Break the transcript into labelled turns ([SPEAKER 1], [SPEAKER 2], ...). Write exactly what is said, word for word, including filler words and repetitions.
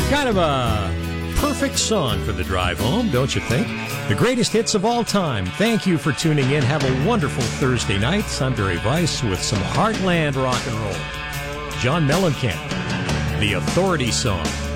[SPEAKER 1] Kind of a perfect song for the drive home, don't you think? The greatest hits of all time. Thank you for tuning in. Have a wonderful Thursday night. I'm Barry Weiss with some Heartland rock and roll. John Mellencamp, The Authority Song.